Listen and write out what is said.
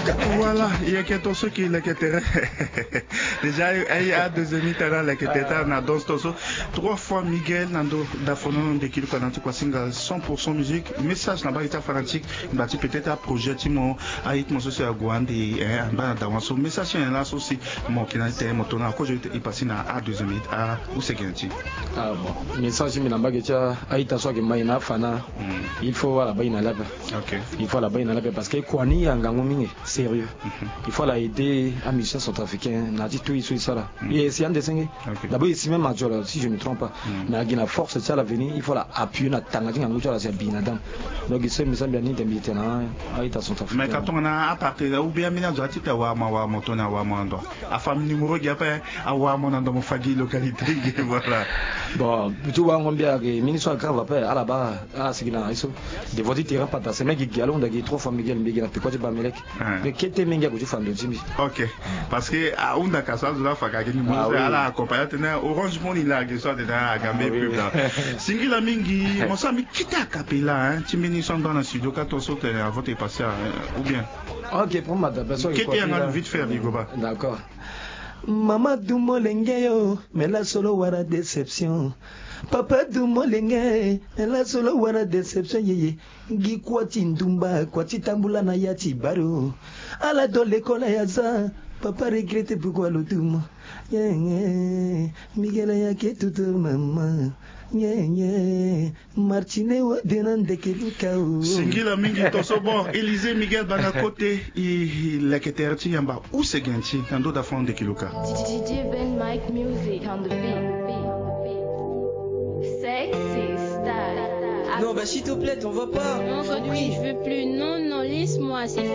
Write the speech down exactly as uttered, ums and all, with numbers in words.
Voilà, il y a quelqu'un qui est là qui était déjà il y a deux amis là là qui était là dans ce trois fois Miguel Nando Dafono de Kilo Kananti quoi singa cent pour cent musique message n'a pas été fanatique bâti peut-être un projet timo a été mon social Guandi hein en bas dans son message là aussi mon qui n'a été mon tournant quoi je il passé na à deux amis à où c'est qu'il ah bon message mais n'a pas été a été soit que maina fana il faut voilà ba ina là OK il faut la ba ina là parce que quoi ni anga ngomingi sérieux il faut la aider à musicien centrafricain n'a dit tout ici ça là et c'est un dessin d'abord ici même major si je ne me trompe pas na gina force ça l'avenir il faut la appuyer na tangati ngango ça c'est bien adam donc il se me semble bien d'inviter na à état centrafricain mais quand on a à partir ou bien mina doit tita wa ma wa motona wa mondo a femme numéro qui a pas à wa mondo mo fagi localité voilà bon tu vois on bien que ministre grave après à la bas à ce qu'il a isso de votre terrain pas c'est mec qui allons d'ailleurs trois fois Miguel Miguel te quoi tu pas melek mais qui était menga que tu fais de Jimmy OK parce que à onda casa de la faka qui nous à la accompagner tena orange money là que soit de la gambe pub là singila mingi mon sami kita capella hein tu mini sont dans la studio quand on saute à votre passé ou bien OK pour ma personne qui était en vite faire Ligoba d'accord Mama du molenge yo mais la solo wara déception Papa du molenge la solo wara déception yeye gi kwati ndumba kwati tambula na yati baro ala do l'école ya za papa regrette pourquoi le tout yeah, yeah. Miguel ya ke tout maman yeah, yeah. Martine wa denande ke lukao singila mingi toso bon Élisée Miguel bana côté il la keterti yamba où c'est ganti tando da fond de kiloka D J Ben Mike music on the beat sexy style non bah s'il te plaît t'en vas pas non oui je veux plus non non laisse-moi c'est